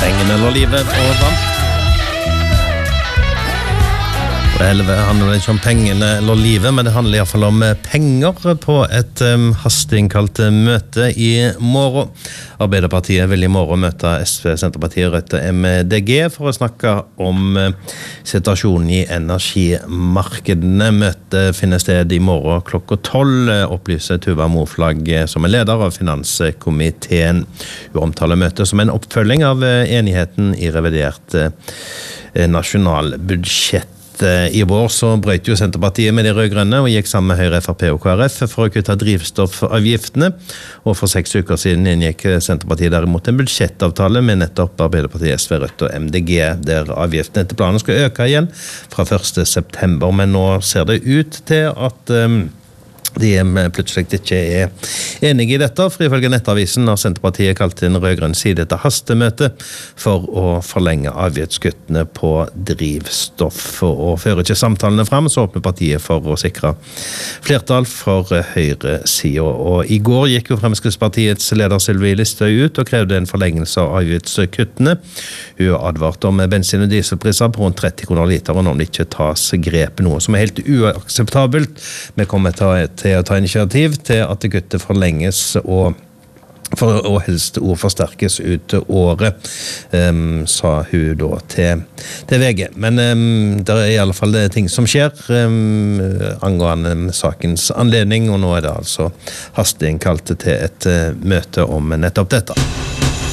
Pengene eller livet på vann. Det handler ikke om pengene eller livet, men det handler I hvert fall om penger på et hasteinnkalt møte I morgen. Arbeiderpartiet vil I morgen møte SV, Senterpartiet, Rødt og MDG for å snakke om situasjonen I energimarkedene. Møtet finner sted I morgen klokka 12, opplyser Tuva Moflag, som leder av Finanskomiteen. Hun omtaler møtet som en oppfølging av enigheten I revidert nasjonalbudsjett. I vår så brøt jo Senterpartiet med de rødgrønne og gikk sammen med Høyre, FrP og KrF for å kutte drivstoffavgiftene. Og for 6 uker siden inngikk Senterpartiet derimot en budsjettavtale med nettopp Arbeiderpartiet, SV, Rødt og MDG, der avgiftene etter planen skal øke igjen fra 1. september. Men nå ser det ut til at de plutselig ikke enige I dette, for ifølge Nettavisen har Senterpartiet kalt inn rødgrønn side til hastemøte for å forlenge avgiftskuttene på drivstoff. Og fører ikke samtalene frem, så åpner partiet for å sikre flertall for høyresiden. Og I går gikk jo Fremskrittspartiets leder Sylvi Listhaug ut og krevde en forlengelse av avgiftskuttene. Hun advarte om bensin- og dieselpriser på rundt 30 kroner literen om det ikke tas grep, noe som helt uakseptabelt. Vi kommer til å ta initiativ til at kuttet forlenges og helst forsterkes ut året, sa hun da til VG. Men det I alle fall ting som skjer angående sakens anledning, og nå det altså hasteinnkalt til et møte om nettopp dette.